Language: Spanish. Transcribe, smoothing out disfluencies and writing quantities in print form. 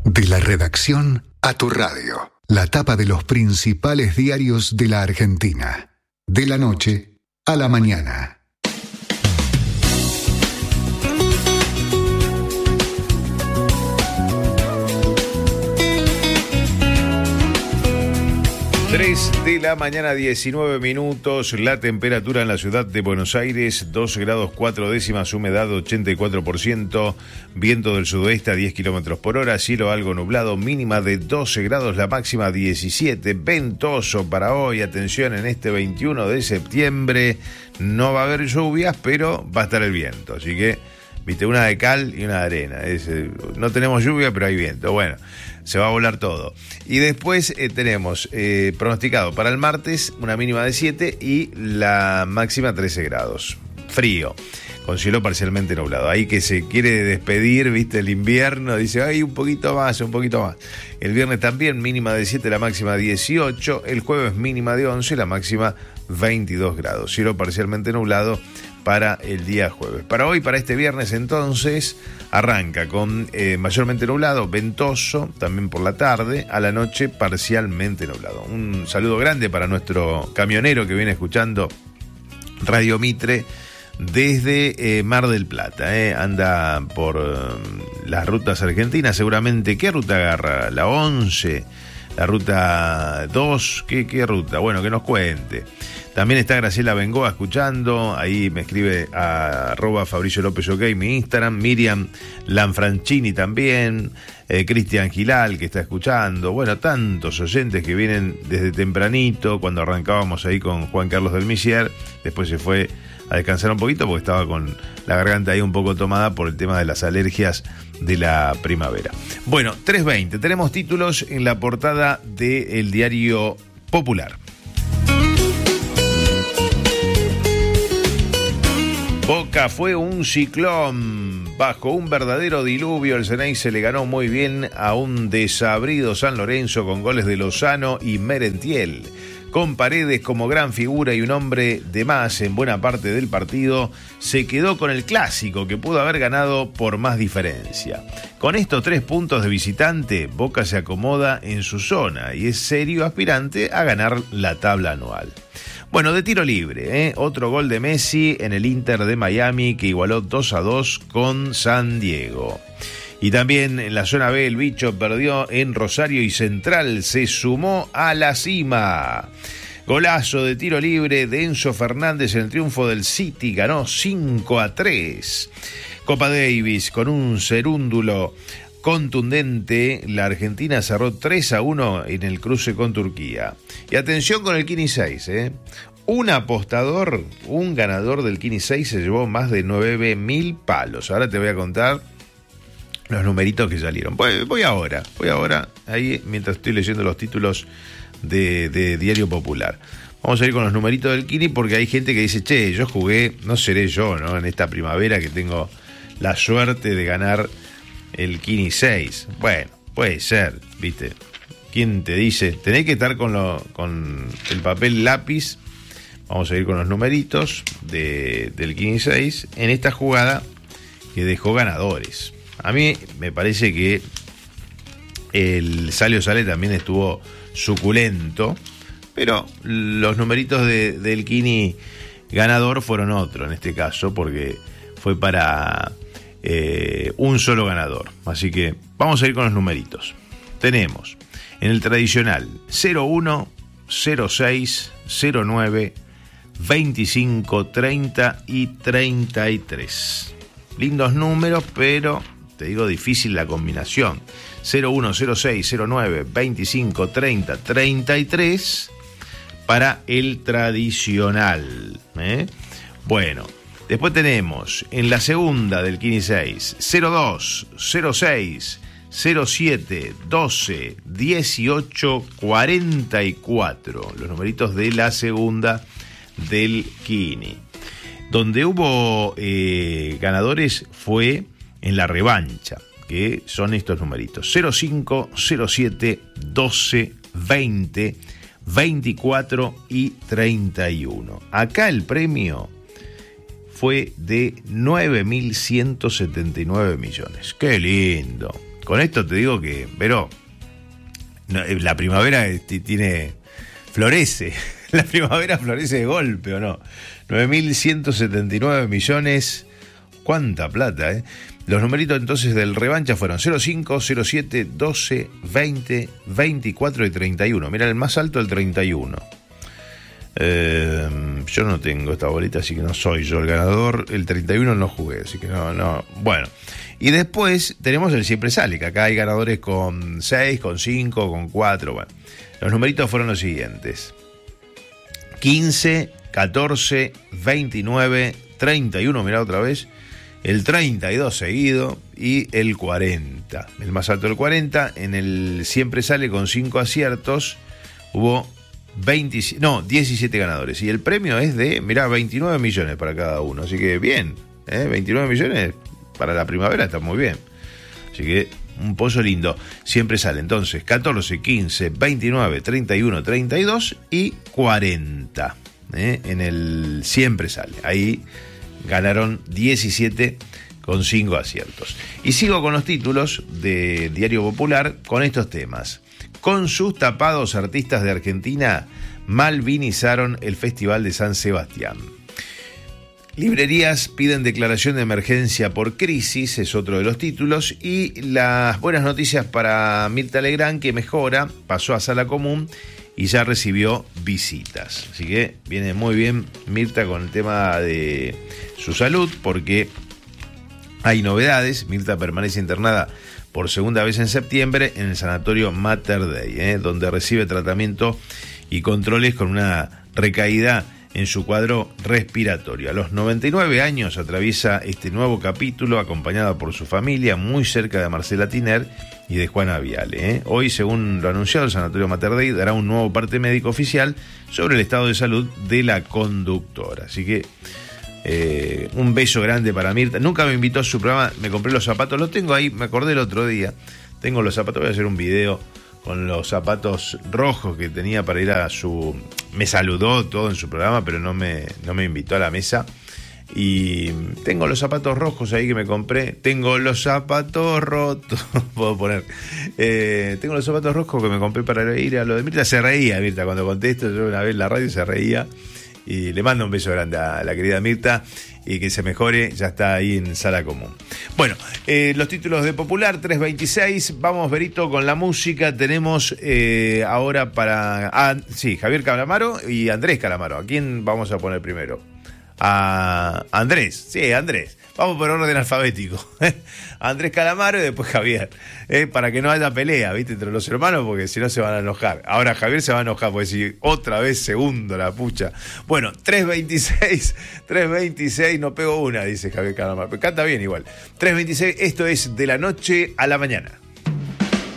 De la redacción a tu radio. La tapa de los principales diarios de la Argentina. De la noche a la mañana. De la mañana, 19 minutos, la temperatura en la ciudad de Buenos Aires, 2 grados 4 décimas, humedad 84%, viento del sudoeste a 10 kilómetros por hora, cielo algo nublado, mínima de 12 grados, la máxima 17, ventoso para hoy, atención, en este 21 de septiembre, no va a haber lluvias, pero va a estar el viento, así que, viste, una de cal y una de arena, no tenemos lluvia, pero hay viento, bueno. Se va a volar todo. Y después tenemos pronosticado para el martes una mínima de 7 y la máxima 13 grados. Frío, con cielo parcialmente nublado. Ahí que se quiere despedir, viste, el invierno, dice, ay, un poquito más. El viernes también mínima de 7, la máxima 18. El jueves mínima de 11, la máxima 22 grados. Cielo parcialmente nublado para el día jueves. Para hoy, para este viernes, entonces, arranca con mayormente nublado, ventoso, también por la tarde, a la noche parcialmente nublado. Un saludo grande para nuestro camionero que viene escuchando Radio Mitre desde Mar del Plata. Anda por las rutas argentinas, seguramente. ¿Qué ruta agarra? ¿La 11? ¿La ruta 2? ¿Qué ruta? Bueno, que nos cuente. También está Graciela Bengoa escuchando, ahí me escribe a @Fabricio López OK, mi Instagram, Miriam Lanfrancini también, Cristian Gilal que está escuchando, bueno, tantos oyentes que vienen desde tempranito, cuando arrancábamos ahí con Juan Carlos del Misier, después se fue a descansar un poquito porque estaba con la garganta ahí un poco tomada por el tema de las alergias de la primavera. Bueno, 3:20, tenemos títulos en la portada del diario Popular. Boca fue un ciclón. Bajo un verdadero diluvio, el Ceneice le ganó muy bien a un desabrido San Lorenzo con goles de Lozano y Merentiel. Con Paredes como gran figura y un hombre de más en buena parte del partido, se quedó con el clásico que pudo haber ganado por más diferencia. Con estos 3 puntos de visitante, Boca se acomoda en su zona y es serio aspirante a ganar la tabla anual. Bueno, de tiro libre, otro gol de Messi en el Inter de Miami que igualó 2-2 con San Diego. Y también en la zona B el Bicho perdió en Rosario y Central se sumó a la cima. Golazo de tiro libre de Enzo Fernández en el triunfo del City, ganó 5-3. Copa Davis con un cerúndulo contundente, la Argentina cerró 3-1 en el cruce con Turquía. Y atención con el Kini 6, un apostador, un ganador del Kini 6 se llevó más de 9.000 palos. Ahora te voy a contar los numeritos que salieron. Voy ahora, ahí mientras estoy leyendo los títulos de Diario Popular. Vamos a ir con los numeritos del Kini porque hay gente que dice, che, yo jugué, no seré yo, ¿no? En esta primavera que tengo la suerte de ganar el Kini 6. Bueno, puede ser, ¿viste? ¿Quién te dice? Tenés que estar con el papel lápiz. Vamos a ir con los numeritos del Kini 6 en esta jugada que dejó ganadores. A mí me parece que el Salio Sale también estuvo suculento, pero los numeritos del Kini ganador fueron otro en este caso, porque fue para un solo ganador. Así que vamos a ir con los numeritos. Tenemos en el tradicional 01, 06, 09, 25, 30 y 33. Lindos números, pero te digo, difícil la combinación. 01, 06, 09, 25, 30, 33 para el tradicional. Bueno, después tenemos en la segunda del Kini 6 02, 06, 07, 12, 18, 44. Los numeritos de la segunda del Kini. Donde hubo ganadores fue en la revancha, que son estos numeritos: 05, 07, 12, 20, 24 y 31. Acá el premio fue de 9.179 millones. ¡Qué lindo! Con esto te digo que, pero la primavera florece. La primavera florece de golpe, ¿o no? 9.179 millones. ¿Cuánta plata, eh? Los numeritos entonces del revancha fueron 05, 07, 12, 20, 24 y 31. Mira, el más alto el 31. Yo no tengo esta bolita, así que no soy yo el ganador. El 31 no jugué, así que no. Bueno, y después tenemos el siempre sale, que acá hay ganadores con 6, con 5, con 4. Bueno, los numeritos fueron los siguientes: 15, 14, 29, 31, mirá otra vez, el 32 seguido y el 40. El más alto el 40, en el siempre sale con 5 aciertos, hubo 17 ganadores. Y el premio es de, mirá, 29 millones para cada uno. Así que bien, 29 millones para la primavera está muy bien. Así que un pozo lindo. Siempre sale entonces 14, 15, 29, 31, 32 y 40. En el siempre sale. Ahí ganaron 17 con 5 aciertos. Y sigo con los títulos de Diario Popular con estos temas. Con sus tapados, artistas de Argentina malvinizaron el Festival de San Sebastián. Librerías piden declaración de emergencia por crisis, es otro de los títulos. Y las buenas noticias para Mirta Legrand, que mejora, pasó a sala común y ya recibió visitas. Así que viene muy bien Mirta con el tema de su salud, porque hay novedades. Mirta permanece internada por segunda vez en septiembre en el sanatorio Mater Dei, donde recibe tratamiento y controles con una recaída en su cuadro respiratorio. A los 99 años atraviesa este nuevo capítulo acompañada por su familia, muy cerca de Marcela Tiner y de Juana Viale. Hoy, según lo anunciado, el sanatorio Mater Dei dará un nuevo parte médico oficial sobre el estado de salud de la conductora. Así que un beso grande para Mirta. Nunca me invitó a su programa, me compré los zapatos, los tengo ahí, me acordé el otro día. Tengo los zapatos, voy a hacer un video con los zapatos rojos que tenía para ir a su... Me saludó todo en su programa, pero no me invitó a la mesa. Y tengo los zapatos rojos ahí que me compré. Tengo los zapatos rotos. Puedo poner. Tengo los zapatos rojos que me compré para ir a lo de Mirta. Se reía Mirta cuando contesto. Yo una vez en la radio se reía. Y le mando un beso grande a la querida Mirta y que se mejore, ya está ahí en sala común. Bueno, los títulos de Popular 326, vamos Berito con la música, tenemos ahora para Javier Calamaro y Andrés Calamaro. ¿A quién vamos a poner primero? A Andrés, Andrés. Vamos por orden alfabético. Andrés Calamaro y después Javier. Para que no haya pelea, ¿viste? Entre los hermanos, porque si no se van a enojar. Ahora Javier se va a enojar, porque si otra vez segundo la pucha. Bueno, 326, no pego una, dice Javier Calamaro. Pero canta bien igual. 326, esto es De la Noche a la Mañana.